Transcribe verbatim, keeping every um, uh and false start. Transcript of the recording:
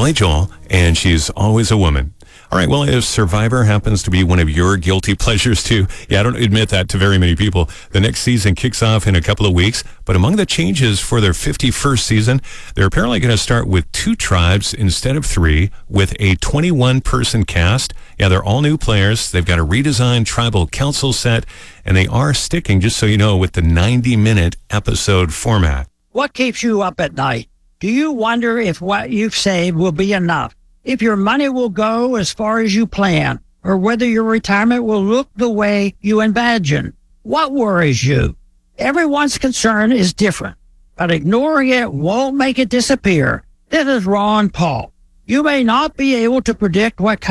Billy Joel, and she's always a woman. All right, well, if Survivor happens to be one of your guilty pleasures too, yeah, I don't admit that to very many people, the next season kicks off in a couple of weeks. But among the changes for their fifty-first season, they're apparently going to start with two tribes instead of three, with a twenty-one person cast. Yeah, they're all new players. They've got a redesigned tribal council set, and they are sticking, just so you know, with the ninety minute episode format. What keeps you up at night? Do you wonder if what you've saved will be enough? If your money will go as far as you plan, or whether your retirement will look the way you imagine? What worries you? Everyone's concern is different, but ignoring it won't make it disappear. This is Ron Paul. You may not be able to predict what